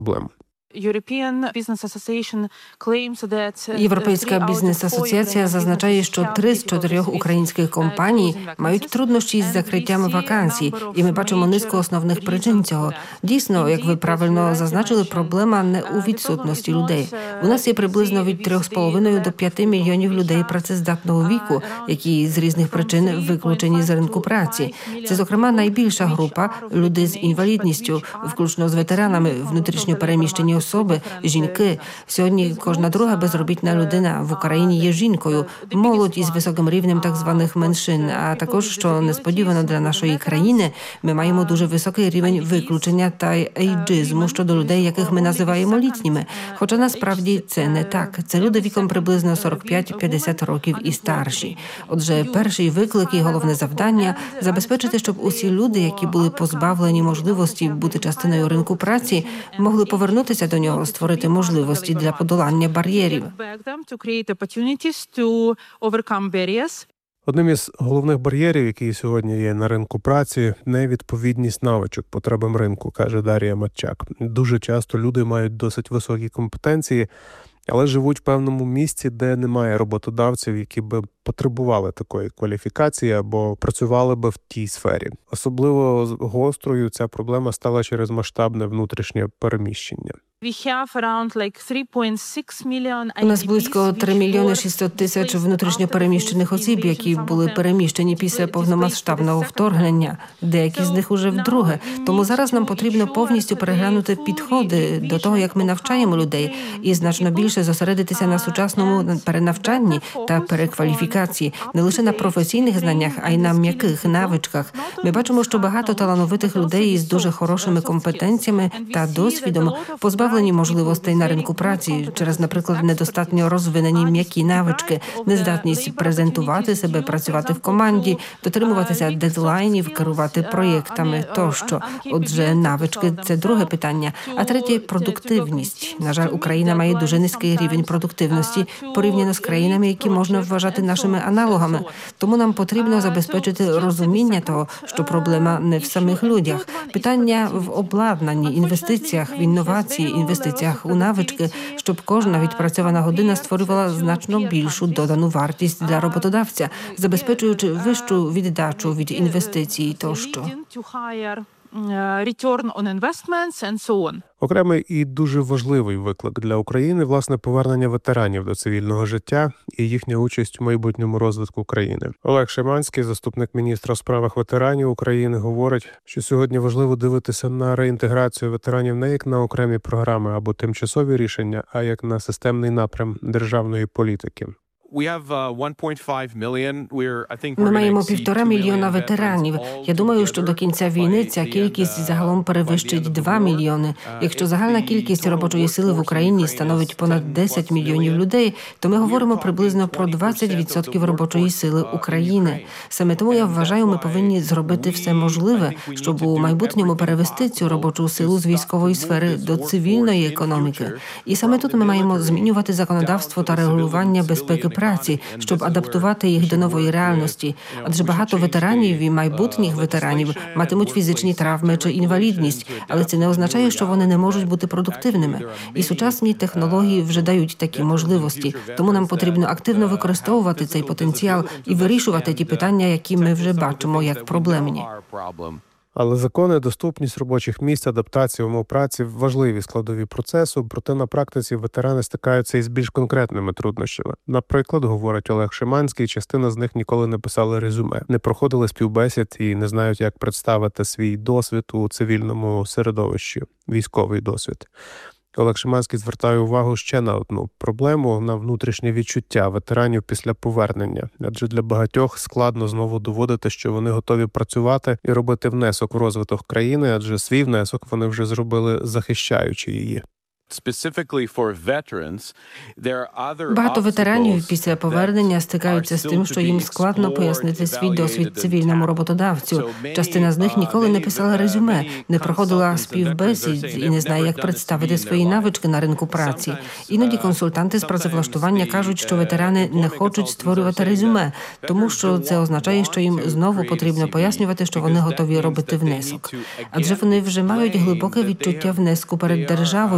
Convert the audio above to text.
проблему. Європейська бізнес-асоціація зазначає, що 3 з 4 українських компаній мають труднощі із закриттям вакансій, і ми бачимо низку основних причин цього. Дійсно, як ви правильно зазначили, проблема не у відсутності людей. У нас є приблизно від 3,5 до 5 мільйонів людей працездатного віку, які з різних причин виключені з ринку праці. Це, зокрема, найбільша група – люди з інвалідністю, включно з ветеранами, внутрішньо переміщені особи, жінки. Сьогодні кожна друга безробітна людина в Україні є жінкою, молодь із високим рівнем так званих меншин, а також, що несподівано для нашої країни, ми маємо дуже високий рівень виключення та ейджизму щодо людей, яких ми називаємо літніми. Хоча насправді це не так. Це люди віком приблизно 45-50 років і старші. Отже, перший виклик і головне завдання – забезпечити, щоб усі люди, які були позбавлені можливості бути частиною ринку праці, могли повернутися до нього, створити можливості для подолання бар'єрів. Одним із головних бар'єрів, які сьогодні є на ринку праці – невідповідність навичок потребам ринку, каже Дар'я Матчак. Дуже часто люди мають досить високі компетенції, але живуть в певному місці, де немає роботодавців, які би потребували такої кваліфікації або працювали би в тій сфері. Особливо гострою ця проблема стала через масштабне внутрішнє переміщення. У нас близько 3 мільйони 600 тисяч внутрішньопереміщених осіб, які були переміщені після повномасштабного вторгнення. Деякі з них уже вдруге. Тому зараз нам потрібно повністю переглянути підходи до того, як ми навчаємо людей, і значно більше зосередитися на сучасному перенавчанні та перекваліфікації, не лише на професійних знаннях, а й на м'яких навичках. Ми бачимо, що багато талановитих людей із дуже хорошими компетенціями та досвідом позбавлені можливостей на ринку праці через, наприклад, недостатньо розвинені м'які навички, нездатність презентувати себе, працювати в команді, дотримуватися дедлайнів, керувати проєктами тощо. Отже, навички – це друге питання. А третє – продуктивність. На жаль, Україна має дуже низький рівень продуктивності порівняно з країнами, які можна вважати нашими аналогами. Тому нам потрібно забезпечити розуміння того, що проблема не в самих людях. Питання в обладнанні, інвестиціях, в інновації, інвестиціях у навички, щоб кожна відпрацьована година створювала значно більшу додану вартість для роботодавця, забезпечуючи вищу віддачу від інвестицій тощо. Окремий і дуже важливий виклик для України – власне повернення ветеранів до цивільного життя і їхня участь у майбутньому розвитку країни. Олег Шиманський, заступник міністра у справах ветеранів України, говорить, що сьогодні важливо дивитися на реінтеграцію ветеранів не як на окремі програми або тимчасові рішення, а як на системний напрям державної політики. Ми маємо 1,5 мільйона ветеранів. Я думаю, що до кінця війни ця кількість загалом перевищить 2 мільйони. Якщо загальна кількість робочої сили в Україні становить понад 10 мільйонів людей, то ми говоримо приблизно про 20% робочої сили України. Саме тому я вважаю, ми повинні зробити все можливе, щоб у майбутньому перевести цю робочу силу з військової сфери до цивільної економіки. І саме тут ми маємо змінювати законодавство та регулювання безпеки праці, щоб адаптувати їх до нової реальності. Адже багато ветеранів і майбутніх ветеранів матимуть фізичні травми чи інвалідність, але це не означає, що вони не можуть бути продуктивними. І сучасні технології вже дають такі можливості. Тому нам потрібно активно використовувати цей потенціал і вирішувати ті питання, які ми вже бачимо як проблемні. Але закони, доступність робочих місць, адаптація умов праці – важливі складові процесу, проте на практиці ветерани стикаються із більш конкретними труднощами. Наприклад, говорить Олег Шиманський, частина з них ніколи не писали резюме, не проходили співбесід і не знають, як представити свій досвід у цивільному середовищі, військовий досвід. Олег Шиманський звертає увагу ще на одну проблему – на внутрішнє відчуття ветеранів після повернення. Адже для багатьох складно знову доводити, що вони готові працювати і робити внесок в розвиток країни, адже свій внесок вони вже зробили, захищаючи її. Багато ветеранів після повернення стикаються з тим, що їм складно пояснити свій досвід цивільному роботодавцю. Частина з них ніколи не писала резюме, не проходила співбесід і не знає, як представити свої навички на ринку праці. Іноді консультанти з працевлаштування кажуть, що ветерани не хочуть створювати резюме, тому що це означає, що їм знову потрібно пояснювати, що вони готові робити внесок. Адже вони вже мають глибоке відчуття внеску перед державою,